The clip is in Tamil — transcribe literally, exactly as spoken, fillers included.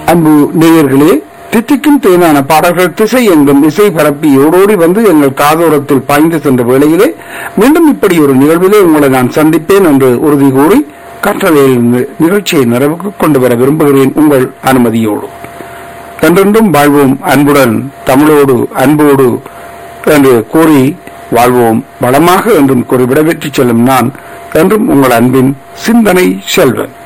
அன்பு நேயர்களே, தித்திக்கும் தேனான பாடல்கள் திசை எங்கும் இசை பரப்பி ஓடோடி வந்து எங்கள் காதோரத்தில் பாய்ந்து சென்ற வேளையிலே மீண்டும் இப்படி ஒரு நிகழ்விலே உங்களை நான் சந்திப்பேன் என்று உறுதி கூறி கற்றலையிலிருந்து நிகழ்ச்சியை நிறைவுக்கு கொண்டு வர விரும்புகிறேன் உங்கள் அனுமதியோடு. என்றென்றும் வாழ்வோம் அன்புடன், தமிழோடு அன்போடு என்று கூறி வாழ்வோம் வளமாக என்றும் கூறி விடைபெற்றுச் செல்லும் நான் என்றும் உங்கள் அன்பின் சிந்தனை செல்வன்.